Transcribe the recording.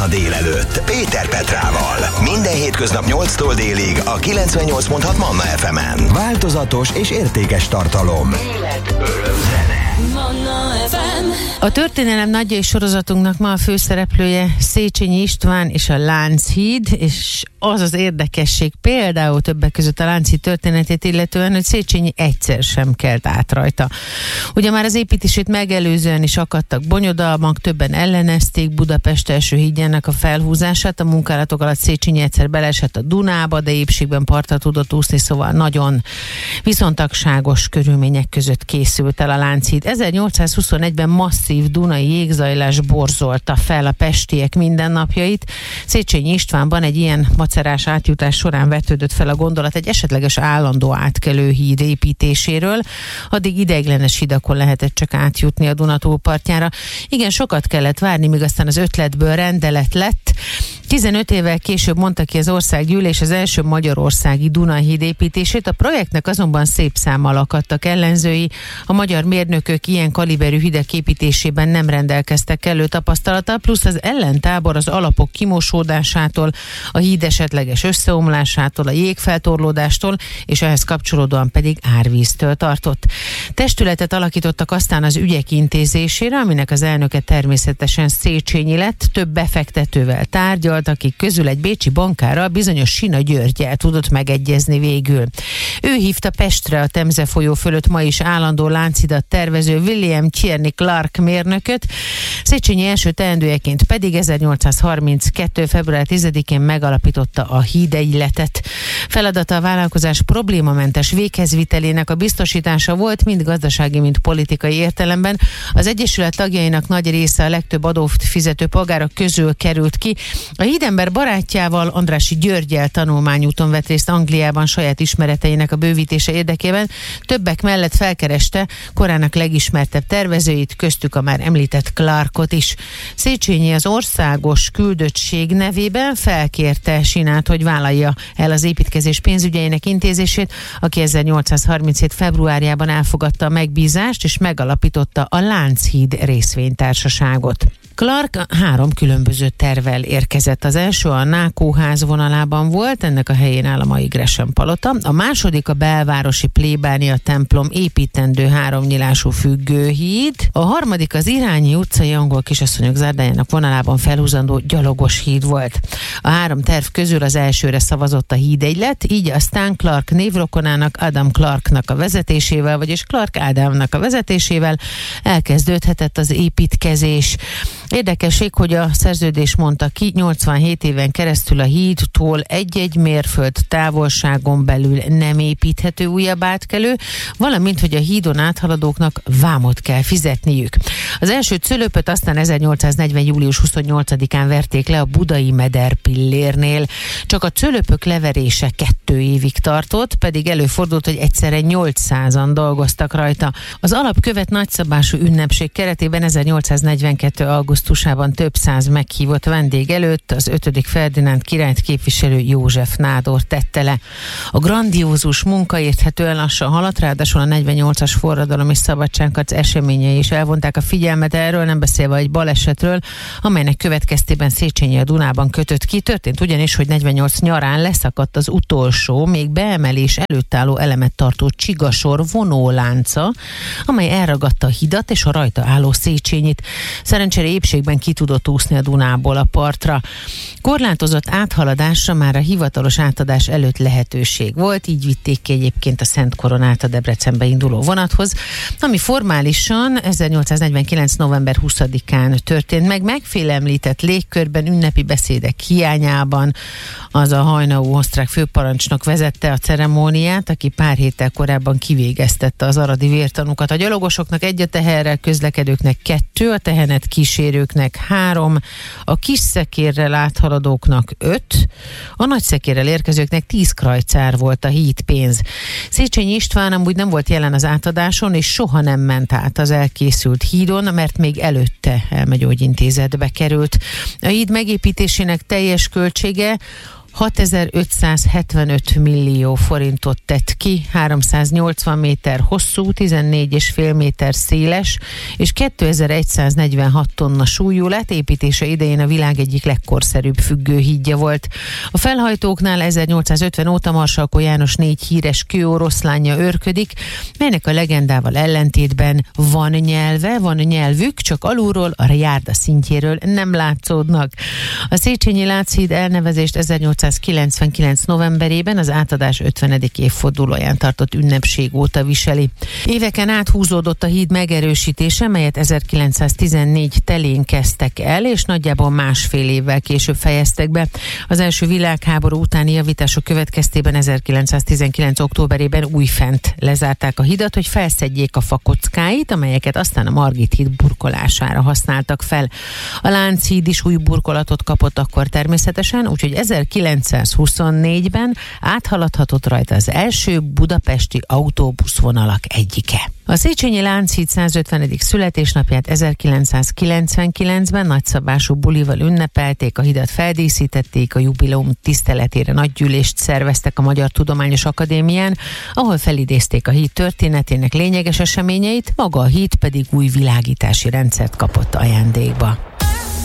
a délelőtt Péter Petrával. Minden hétköznap 8-tól délig a 98.6 Manna FM-en. Változatos és értékes tartalom. Élet, öröm, zene. A Történelem Nagyjai sorozatunknak ma a főszereplője Széchenyi István és a Lánchíd, és az az érdekesség például többek között a Lánchíd történetét illetően, hogy Széchenyi egyszer sem kelt át rajta. Ugye már az építését megelőzően is akadtak bonyodalmak, többen ellenezték Budapest első hídjának a felhúzását. A munkálatok alatt Széchenyi egyszer beleesett a Dunába, de épségben partra tudott úszni, szóval nagyon viszontagságos körülmények között készült el a Lánchíd. 1821-ben masszív dunai jégzajlás borzolta fel a pestiek mindennapjait. Széchenyi Istvánban egy ilyen macerás átjutás során vetődött fel a gondolat egy esetleges állandó átkelő híd építéséről. Addig ideiglenes hidakon lehetett csak átjutni a Duna túlpartjára. Igen, sokat kellett várni, míg aztán az ötletből rendelet lett. 15 évvel később mondta ki az országgyűlés az első magyarországi Dunahíd építését. A projektnek azonban szép számmal akadtak ellenzői. A magyar mérnökök ilyen kaliberű hídak építésében nem rendelkeztek elő tapasztalattal, plusz az ellentábor az alapok kimosódásától, a híd esetleges összeomlásától, a jégfeltorlódástól, és ehhez kapcsolódóan pedig árvíztől tartott. Testületet alakítottak aztán az ügyek intézésére, aminek az elnöke természetesen Széchenyi lett, több befektetővel tárgyalt, akik közül egy bécsi bankárral, bizonyos Sina Györggyel tudott megegyezni végül. Ő hívta Pestre a Temze folyó fölött ma is állandó láncidat tervező William Tierney Clark mérnököt, Széchenyi első teendőjeként pedig 1832. február 10-én megalapította a hídegyletet. Feladata a vállalkozás problémamentes véghezvitelének a biztosítása volt, mind gazdasági, mind politikai értelemben. Az egyesület tagjainak nagy része a legtöbb adót fizető polgárok közül került ki. A hídember barátjával, Andrássy Györggyel tanulmányúton vett részt Angliában saját ismereteinek a bővítése érdekében. Többek mellett felkereste korának legismertebb tervezőit, köztük a már említett Clarkot is. Széchenyi az országos küldöttség nevében felkérte Sinát, hogy vállalja el az építkezés pénzügyeinek intézését, aki 1837. februárjában elfogadta a megbízást, és megalapította a Lánchíd részvénytársaságot. Clark 3 különböző tervvel érkezett. Az első a Nákóház vonalában volt, ennek a helyén áll a mai Gresham palota. A második a belvárosi plébánia templom építendő 3 nyilású függőhíd. A harmadik az Irányi utcai angol kisasszonyok zárdájának vonalában felhúzandó gyalogos híd volt. A 3 terv közül az elsőre szavazott a hídegylet, így aztán Clark névrokonának, Adam Clarknak a vezetésével, vagyis Clark Ádámnak a vezetésével elkezdődhetett az építkezés. Érdekesség, hogy a szerződés mondta ki, 87 éven keresztül a hídtól egy-egy mérföld távolságon belül nem építhető újabb átkelő, valamint, hogy a hídon áthaladóknak vámot kell fizetniük. Az első cölöpöt aztán 1840. július 28-án verték le a budai Mederpillérnél. Csak a cölöpök leverése 2 évig tartott, pedig előfordult, hogy egyszerre 800-an dolgoztak rajta. Az alapkövet nagyszabású ünnepség keretében 1842. augusztusában több száz meghívott vendég előtt az 5. Ferdinánd királyt képviselő József nádor tette le. A grandiózus munka érthetően lassan haladt, ráadásul a 48-as forradalom és szabadságharc eseményei is elvonták a figyelmet erről, nem beszélve egy balesetről, amelynek következtében Széchenyi a Dunában kötött ki. Történt ugyanis, hogy 48 nyarán leszakadt az utolsó, még beemelés előtt álló elemet tartó csigasor vonólánca, amely elragadta a hidat és a rajta álló Széchenyit. Szerencsére épségben ki tudott úszni a Dunából a partra. Korlátozott áthaladásra már a hivatalos átadás előtt lehetőség volt, így vitték ki egyébként a Szent Koronát a Debrecenbe induló vonathoz, ami formálisan 1849. november 20-án történt meg, megfélemlített légkörben, ünnepi beszédek hiányában. Az a hajnaú osztrák főparancsnok vezette a ceremóniát, aki pár héttel korábban kivégeztette az aradi vértanúkat. A gyalogosoknak 1, a teherrel közlekedőknek 2, a tehenet kísérőknek 3, a kis szekérrel áthaladóknak 5, a nagy szekérrel érkezőknek 10 krajcár volt a hídpénz. Széchenyi István amúgy nem volt jelen az átadáson, és soha nem ment át az elkészült hídon, mert még előtte elmegyógyintézetbe került. A híd megépítésének teljes költsége 6575 millió forintot tett ki, 380 méter hosszú, 14,5 méter széles, és 2146 tonna súlyú lett, építése idején a világ egyik legkorszerűbb függőhídja volt. A felhajtóknál 1850 óta Marsalkó János 4 híres kőoroszlánja őrködik, melynek a legendával ellentétben van nyelvük, csak alulról, a járda szintjéről nem látszódnak. A Széchenyi Lánchíd elnevezést 1899. novemberében az átadás 50. évfordulóján tartott ünnepség óta viseli. Éveken át húzódott a híd megerősítése, melyet 1914 telén kezdtek el, és nagyjából másfél évvel később fejeztek be. Az első világháború utáni javítások következtében 1919. októberében újfent lezárták a hidat, hogy felszedjék a fakockáit, amelyeket aztán a Margit híd burkolására használtak fel. A Lánchíd is új burkolatot kapott akkor természetesen, úgyhogy 1924-ben áthaladhatott rajta az első budapesti autóbuszvonalak egyike. A Széchenyi Lánchíd 150. születésnapját 1999-ben nagyszabású bulival ünnepelték, a hidat feldíszítették, a jubileum tiszteletére nagygyűlést szerveztek a Magyar Tudományos Akadémián, ahol felidézték a híd történetének lényeges eseményeit, maga a híd pedig új világítási rendszert kapott ajándékba.